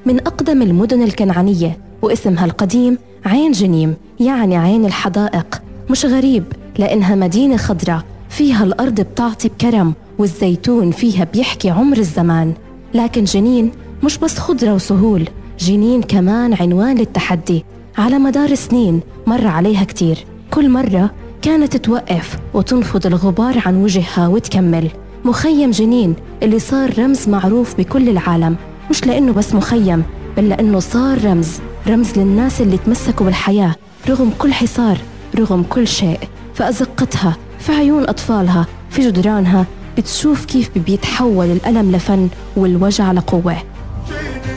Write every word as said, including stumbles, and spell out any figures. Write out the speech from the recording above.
من أقدم المدن الكنعانية، واسمها القديم عين جنيم، يعني عين الحدائق. مش غريب لأنها مدينة خضراء فيها الأرض بتعطي بكرم، والزيتون فيها بيحكي عمر الزمان. لكن جنين مش بس خضرة وسهول، جنين كمان عنوان للتحدي. على مدار سنين مر عليها كتير، كل مرة كانت توقف وتنفض الغبار عن وجهها وتكمل. مخيم جنين اللي صار رمز معروف بكل العالم، مش لأنه بس مخيم، بل لأنه صار رمز رمز للناس اللي تمسكوا بالحياة رغم كل حصار، رغم كل شيء. فأزقتها في عيون أطفالها، في جدرانها بتشوف كيف بيتحول الألم لفن والوجع لقوة.